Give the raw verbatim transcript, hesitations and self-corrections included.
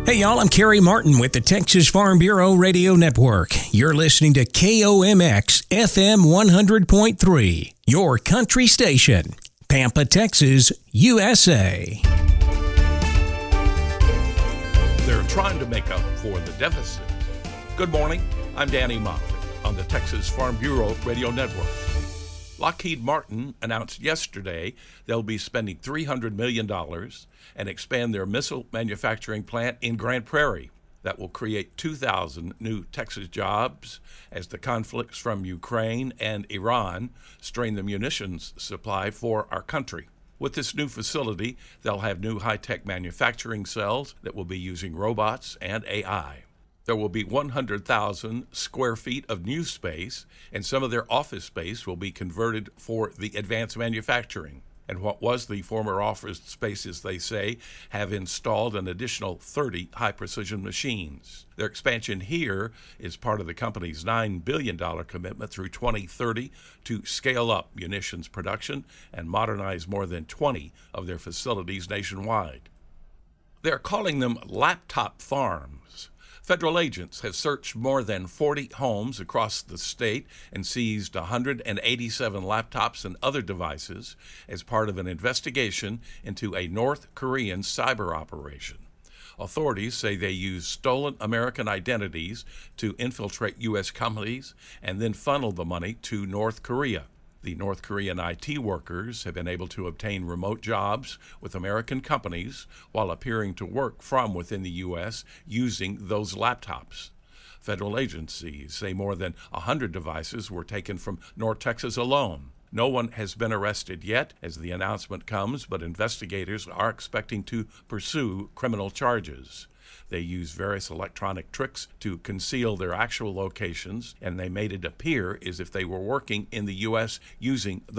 Hey y'all, I'm Kerry Martin with the Texas Farm Bureau Radio Network. You're listening to K O M X F M one hundred point three, your country station, Pampa, Texas, U S A. They're trying to make up for the deficit. Good morning, I'm Danny Moffett on the Texas Farm Bureau Radio Network. Lockheed Martin announced yesterday they'll be spending three hundred million dollars and expand their missile manufacturing plant in Grand Prairie. That will create two thousand new Texas jobs as the conflicts from Ukraine and Iran strain the munitions supply for our country. With this new facility, they'll have new high-tech manufacturing cells that will be using robots and A I. There will be one hundred thousand square feet of new space, and some of their office space will be converted for the advanced manufacturing. And what was the former office spaces, they say, have installed an additional thirty high-precision machines. Their expansion here is part of the company's nine billion dollars commitment through twenty thirty to scale up munitions production and modernize more than twenty of their facilities nationwide. They're calling them laptop farms. Federal agents have searched more than forty homes across the state and seized one hundred eighty-seven laptops and other devices as part of an investigation into a North Korean cyber operation. Authorities say they used stolen American identities to infiltrate U S companies and then funnel the money to North Korea. The North Korean I T workers have been able to obtain remote jobs with American companies while appearing to work from within the U S using those laptops. Federal agencies say more than one hundred devices were taken from North Texas alone. No one has been arrested yet as the announcement comes, but investigators are expecting to pursue criminal charges. They use various electronic tricks to conceal their actual locations, and they made it appear as if they were working in the U S using